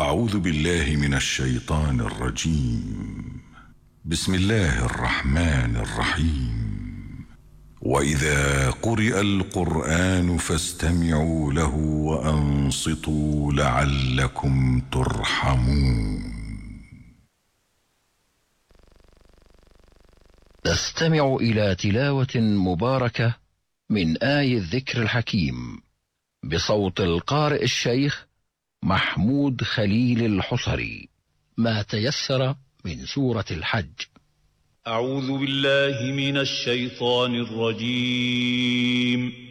أعوذ بالله من الشيطان الرجيم. بسم الله الرحمن الرحيم. وإذا قرئ القرآن فاستمعوا له وأنصتوا لعلكم ترحمون. نستمع إلى تلاوة مباركة من آي الذكر الحكيم بصوت القارئ الشيخ محمود خليل الحصري، ما تيسر من سورة الحج. أعوذ بالله من الشيطان الرجيم.